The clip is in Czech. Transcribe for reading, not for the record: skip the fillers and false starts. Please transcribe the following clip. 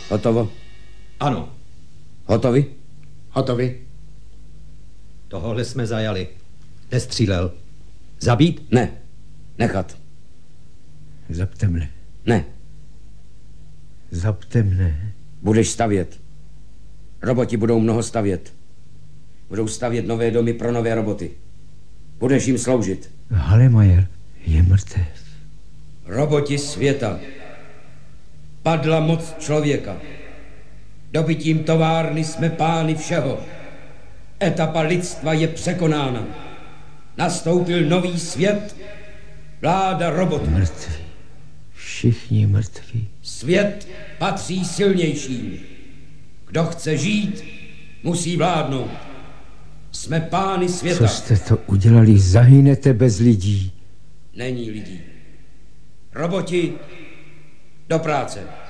Hotovo? Ano. Hotovi? Hotovi. Tohle jsme zajali. Nestřílel. Zabít? Ne. Nechat. Zapte mne. Ne. Zapte mne. Budeš stavět. Roboti budou mnoho stavět. Budou stavět nové domy pro nové roboty. Budeš jim sloužit. Halemajer je mrtev. Roboti světa. Padla moc člověka. Dobytím továrny jsme pány všeho. Etapa lidstva je překonána. Nastoupil nový svět, vláda robotů. Mrtví. Všichni mrtví. Svět patří silnějším. Kdo chce žít, musí vládnout. Jsme pány světa. Co jste to udělali? Zahynete bez lidí. Není lidí. Roboti, do práce.